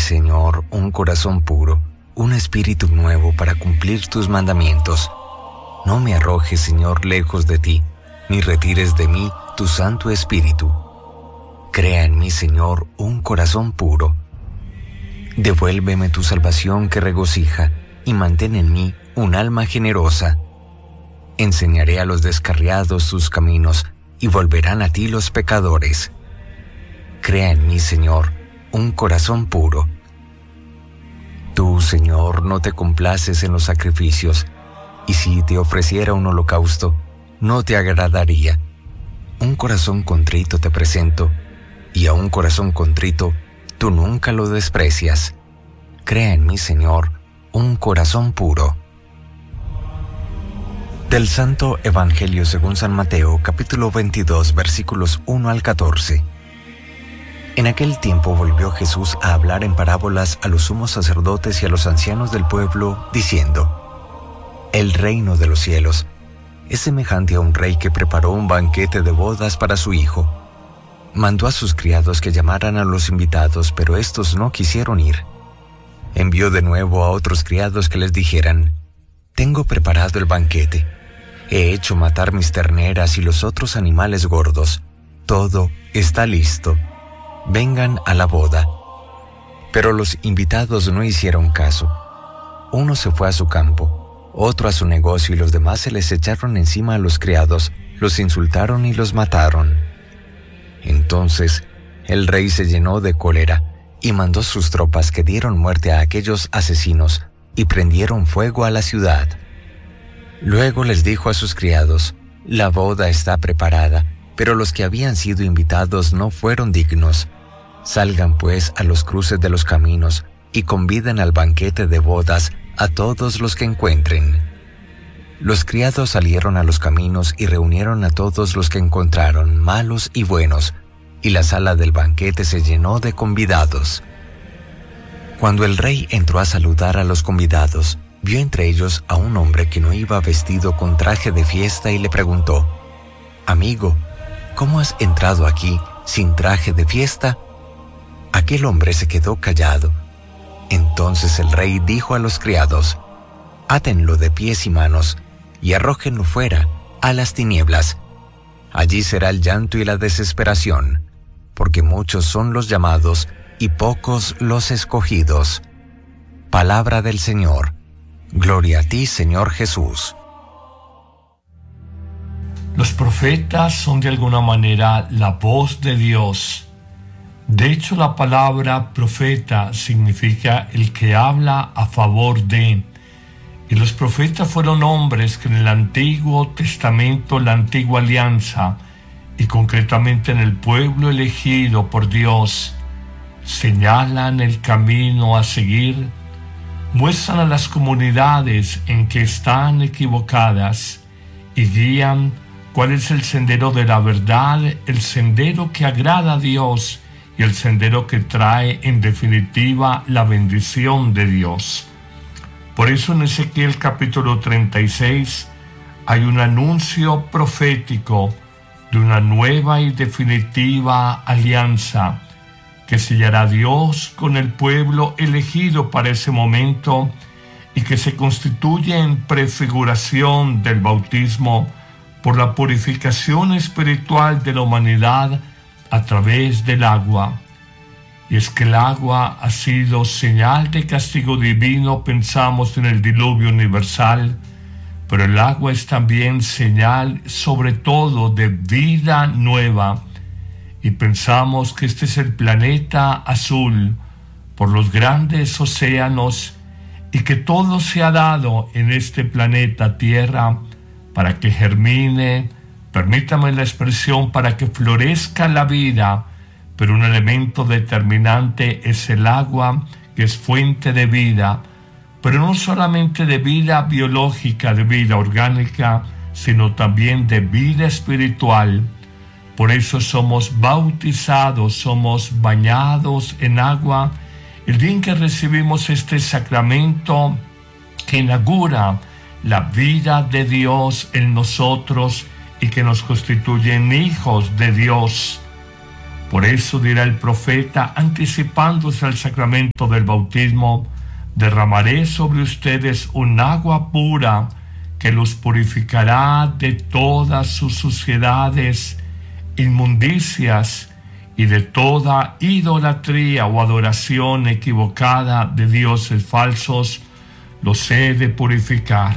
Señor, un corazón puro, un espíritu nuevo para cumplir tus mandamientos. No me arrojes, Señor, lejos de ti, ni retires de mí tu Santo Espíritu. Crea en mí, Señor, un corazón puro. Devuélveme tu salvación que regocija, y mantén en mí un alma generosa. Enseñaré a los descarriados tus caminos, y volverán a ti los pecadores. Crea en mí, Señor, un corazón puro. Tú, Señor, no te complaces en los sacrificios, y si te ofreciera un holocausto, no te agradaría. Un corazón contrito te presento, y a un corazón contrito tú nunca lo desprecias. Crea en mí, Señor, un corazón puro. Del Santo Evangelio según San Mateo, capítulo 22, versículos 1 al 14. En aquel tiempo volvió Jesús a hablar en parábolas a los sumos sacerdotes y a los ancianos del pueblo, diciendo: El reino de los cielos es semejante a un rey que preparó un banquete de bodas para su hijo. Mandó a sus criados que llamaran a los invitados, pero estos no quisieron ir. Envió de nuevo a otros criados que les dijeran: Tengo preparado el banquete. He hecho matar mis terneras y los otros animales gordos. Todo está listo. Vengan a la boda. Pero los invitados no hicieron caso. Uno se fue a su campo, otro a su negocio, y los demás se les echaron encima a los criados, los insultaron y los mataron. Entonces el rey se llenó de cólera y mandó sus tropas que dieron muerte a aquellos asesinos y prendieron fuego a la ciudad. Luego les dijo a sus criados: La boda está preparada, pero los que habían sido invitados no fueron dignos. Salgan pues a los cruces de los caminos y conviden al banquete de bodas a todos los que encuentren. Los criados salieron a los caminos y reunieron a todos los que encontraron, malos y buenos, y la sala del banquete se llenó de convidados. Cuando el rey entró a saludar a los convidados, vio entre ellos a un hombre que no iba vestido con traje de fiesta y le preguntó: Amigo, ¿cómo has entrado aquí sin traje de fiesta? Aquel hombre se quedó callado. Entonces el rey dijo a los criados: Átenlo de pies y manos y arrójenlo fuera a las tinieblas. Allí será el llanto y la desesperación, porque muchos son los llamados y pocos los escogidos. Palabra del Señor. Gloria a ti, Señor Jesús. Los profetas son de alguna manera la voz de Dios. De hecho, la palabra profeta significa el que habla a favor de. Y los profetas fueron hombres que en el Antiguo Testamento, la Antigua Alianza, y concretamente en el pueblo elegido por Dios, señalan el camino a seguir, muestran a las comunidades en que están equivocadas y guían cuál es el sendero de la verdad, el sendero que agrada a Dios y el sendero que trae en definitiva la bendición de Dios. Por eso en Ezequiel capítulo 36 hay un anuncio profético de una nueva y definitiva alianza que sellará Dios con el pueblo elegido para ese momento y que se constituye en prefiguración del bautismo por la purificación espiritual de la humanidad a través del agua. Y es que el agua ha sido señal de castigo divino, pensamos en el diluvio universal, pero el agua es también señal sobre todo de vida nueva. Y pensamos que este es el planeta azul por los grandes océanos y que todo se ha dado en este planeta Tierra para que germine, permítame la expresión, para que florezca la vida, pero un elemento determinante es el agua, que es fuente de vida, pero no solamente de vida biológica, de vida orgánica, sino también de vida espiritual. Por eso somos bautizados, somos bañados en agua, el día en que recibimos este sacramento que inaugura la vida de Dios en nosotros y que nos constituyen hijos de Dios. Por eso dirá el profeta, anticipándose al sacramento del bautismo: derramaré sobre ustedes un agua pura que los purificará de todas sus suciedades, inmundicias y de toda idolatría o adoración equivocada de dioses falsos. Los he de purificar.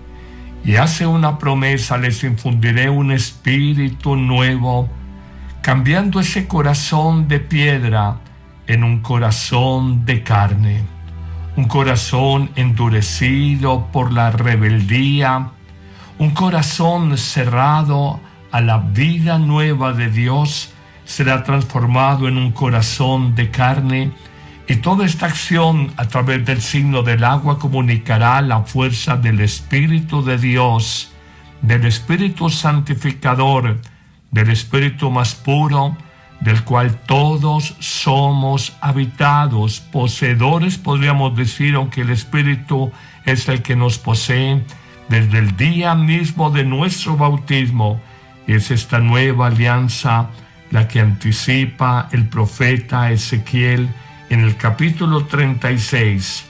Y hace una promesa: les infundiré un espíritu nuevo, cambiando ese corazón de piedra en un corazón de carne, un corazón endurecido por la rebeldía, un corazón cerrado a la vida nueva de Dios será transformado en un corazón de carne. Y toda esta acción a través del signo del agua comunicará la fuerza del Espíritu de Dios, del Espíritu santificador, del Espíritu más puro, del cual todos somos habitados, poseedores, podríamos decir, aunque el Espíritu es el que nos posee desde el día mismo de nuestro bautismo. Y es esta nueva alianza la que anticipa el profeta Ezequiel en el capítulo 36,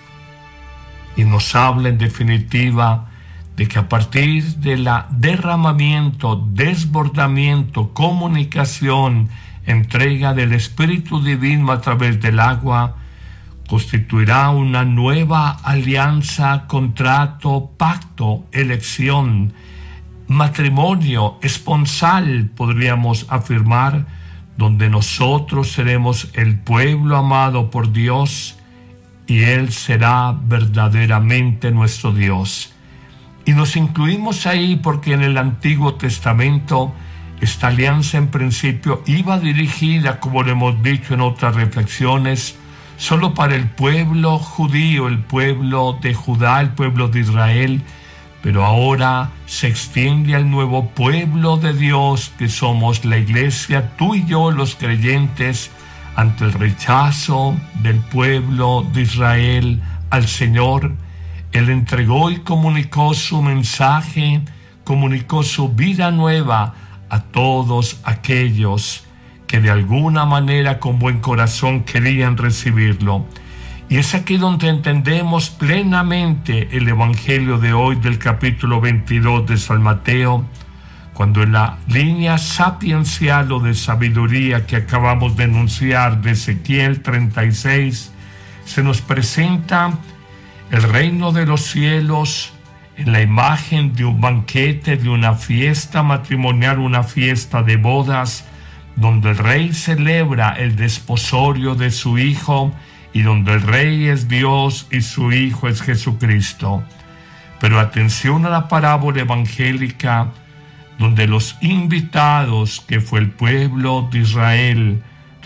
y nos habla en definitiva de que a partir del derramamiento, desbordamiento, comunicación, entrega del Espíritu Divino a través del agua, constituirá una nueva alianza, contrato, pacto, elección, matrimonio esponsal, podríamos afirmar, donde nosotros seremos el pueblo amado por Dios y Él será verdaderamente nuestro Dios. Y nos incluimos ahí porque en el Antiguo Testamento esta alianza en principio iba dirigida, como lo hemos dicho en otras reflexiones, solo para el pueblo judío, el pueblo de Judá, el pueblo de Israel, pero ahora se extiende al nuevo pueblo de Dios, que somos la iglesia, tú y yo, los creyentes, ante el rechazo del pueblo de Israel al Señor. Él entregó y comunicó su mensaje, comunicó su vida nueva a todos aquellos que de alguna manera con buen corazón querían recibirlo. Y es aquí donde entendemos plenamente el Evangelio de hoy del capítulo 22 de San Mateo, cuando en la línea sapiencial o de sabiduría que acabamos de enunciar de Ezequiel 36, se nos presenta el reino de los cielos en la imagen de un banquete, de una fiesta matrimonial, una fiesta de bodas, donde el rey celebra el desposorio de su hijo y donde el rey es Dios y su hijo es Jesucristo. Pero atención a la parábola evangélica, donde los invitados, que fue el pueblo de Israel,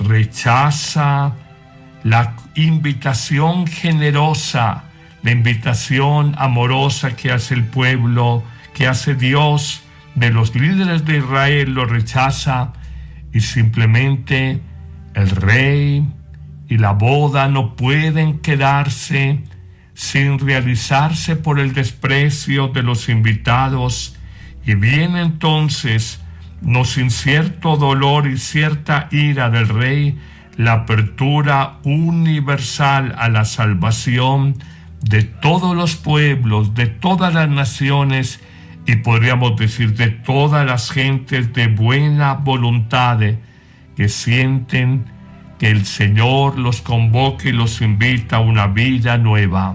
rechaza la invitación generosa, la invitación amorosa que hace el pueblo, que hace Dios de los líderes de Israel, lo rechaza, y simplemente el rey y la boda no pueden quedarse sin realizarse por el desprecio de los invitados. Y viene entonces, no sin cierto dolor y cierta ira del rey, la apertura universal a la salvación de todos los pueblos, de todas las naciones y podríamos decir de todas las gentes de buena voluntad que sienten que el Señor los convoca y los invita a una vida nueva.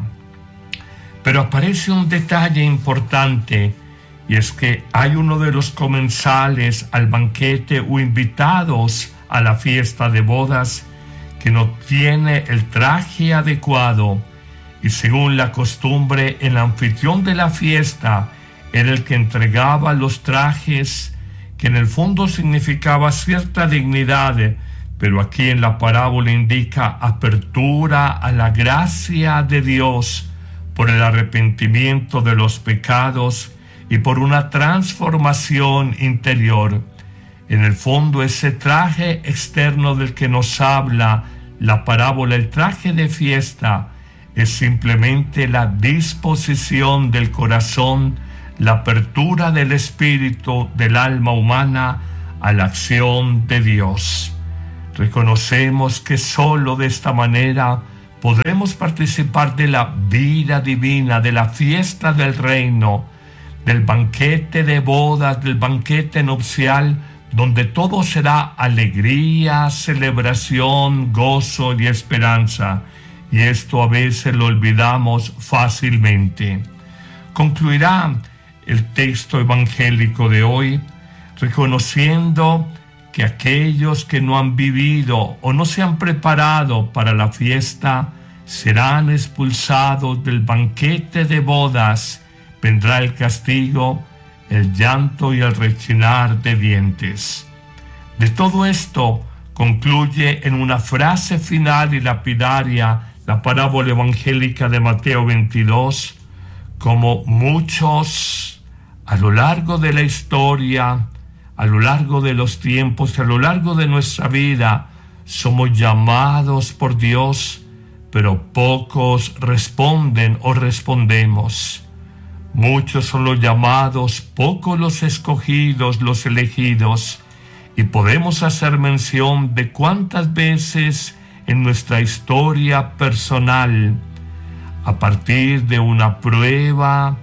Pero aparece un detalle importante, y es que hay uno de los comensales al banquete o invitados a la fiesta de bodas que no tiene el traje adecuado, y según la costumbre, el anfitrión de la fiesta era el que entregaba los trajes, que en el fondo significaba cierta dignidad, pero aquí en la parábola indica apertura a la gracia de Dios por el arrepentimiento de los pecados y por una transformación interior. En el fondo, ese traje externo del que nos habla la parábola, el traje de fiesta, es simplemente la disposición del corazón, la apertura del espíritu, del alma humana a la acción de Dios. Reconocemos que solo de esta manera podremos participar de la vida divina, de la fiesta del reino, del banquete de bodas, del banquete nupcial, donde todo será alegría, celebración, gozo y esperanza. Y esto a veces lo olvidamos fácilmente. Concluirá el texto evangélico de hoy reconociendo que aquellos que no han vivido o no se han preparado para la fiesta serán expulsados del banquete de bodas. Vendrá el castigo, el llanto y el rechinar de dientes. De todo esto concluye en una frase final y lapidaria la parábola evangélica de Mateo 22, como muchos a lo largo de la historia, a lo largo de los tiempos, a lo largo de nuestra vida, somos llamados por Dios, pero pocos responden o respondemos. Muchos son los llamados, pocos los escogidos, los elegidos, y podemos hacer mención de cuántas veces en nuestra historia personal, a partir de una prueba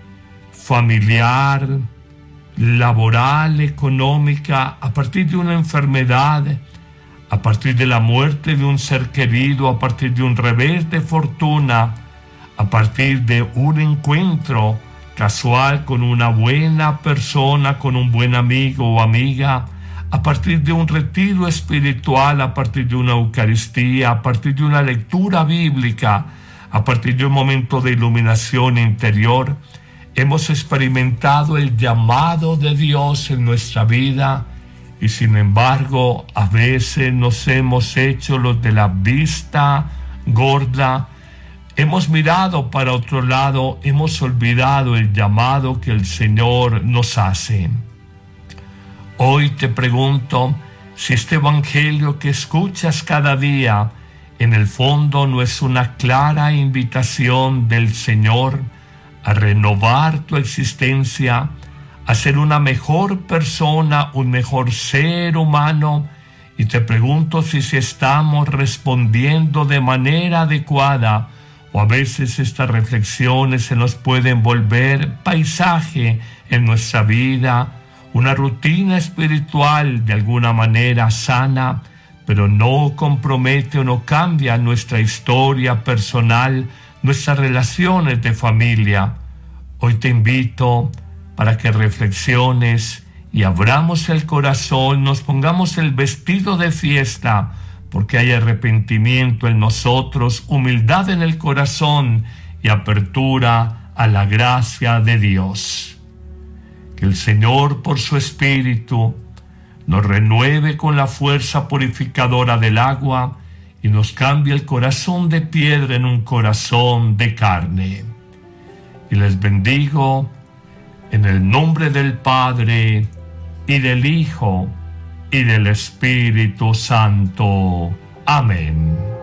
familiar, laboral, económica, a partir de una enfermedad, a partir de la muerte de un ser querido, a partir de un revés de fortuna, a partir de un encuentro casual con una buena persona, con un buen amigo o amiga, a partir de un retiro espiritual, a partir de una Eucaristía, a partir de una lectura bíblica, a partir de un momento de iluminación interior, hemos experimentado el llamado de Dios en nuestra vida y sin embargo a veces nos hemos hecho los de la vista gorda, hemos mirado para otro lado, hemos olvidado el llamado que el Señor nos hace. Hoy te pregunto si este evangelio que escuchas cada día en el fondo no es una clara invitación del Señor a renovar tu existencia, a ser una mejor persona, un mejor ser humano. Y te pregunto si estamos respondiendo de manera adecuada, o a veces estas reflexiones se nos pueden volver paisaje en nuestra vida, una rutina espiritual de alguna manera sana, pero no compromete o no cambia nuestra historia personal, nuestras relaciones de familia. Hoy te invito para que reflexiones y abramos el corazón, nos pongamos el vestido de fiesta, porque hay arrepentimiento en nosotros, humildad en el corazón y apertura a la gracia de Dios. Que el Señor, por su Espíritu, nos renueve con la fuerza purificadora del agua y nos cambie el corazón de piedra en un corazón de carne. Y les bendigo en el nombre del Padre, y del Hijo, y del Espíritu Santo. Amén.